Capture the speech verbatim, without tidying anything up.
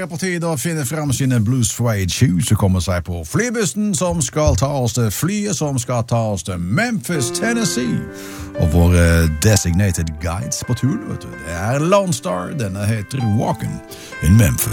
sikkert på tide å finne frem sine Blue Suede shoes og komme seg på flybussen som skal ta oss til flyet som skal ta oss til Memphis, Tennessee. Og våre designated guides på turen, vet du, det er Lone Star, denne heter Walkin' in Memphis.